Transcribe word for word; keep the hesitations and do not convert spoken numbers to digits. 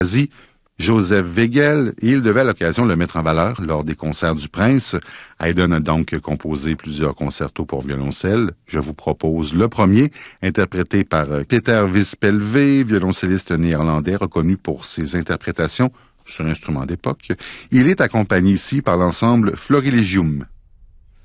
Joseph Wegel, et il devait à l'occasion le mettre en valeur lors des concerts du Prince. Haydn a donc composé plusieurs concertos pour violoncelle. Je vous propose le premier, interprété par Peter Wispelve, violoncelliste néerlandais reconnu pour ses interprétations sur instruments d'époque. Il est accompagné ici par l'ensemble Florilegium.